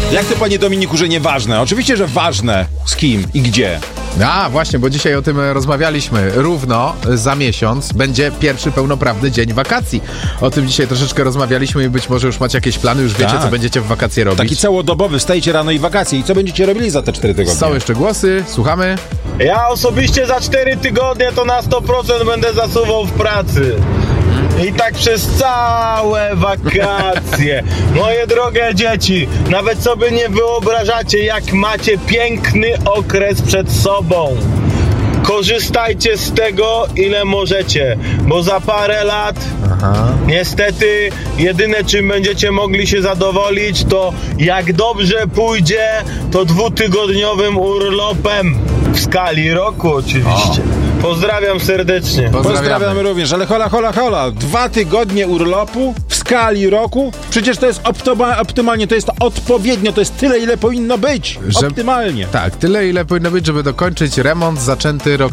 Jak to, panie Dominiku, że nieważne? Oczywiście, że ważne. Z kim i gdzie. A, właśnie, bo dzisiaj o tym rozmawialiśmy. Równo za miesiąc będzie pierwszy pełnoprawny dzień wakacji. O tym dzisiaj troszeczkę rozmawialiśmy i być może już macie jakieś plany, już wiecie, Tak. co będziecie w wakacje robić. Taki całodobowy, wstajecie rano i wakacje. I co będziecie robili za te 4 tygodnie? Są jeszcze głosy, słuchamy. Ja osobiście za 4 tygodnie to na 100% będę zasuwał w pracy. I tak przez całe wakacje. Moje drogie dzieci, nawet sobie nie wyobrażacie, jak macie piękny okres przed sobą. Korzystajcie z tego, ile możecie, bo za parę lat niestety jedyne, czym będziecie mogli się zadowolić, to jak dobrze pójdzie, to 2-tygodniowym urlopem w skali roku oczywiście. Pozdrawiam serdecznie. Pozdrawiamy również, ale hola. 2 tygodnie urlopu w skali roku? Przecież to jest optymalnie, to jest odpowiednio, to jest tyle, ile powinno być. Optymalnie. Tak, tyle ile powinno być, żeby dokończyć remont zaczęty rok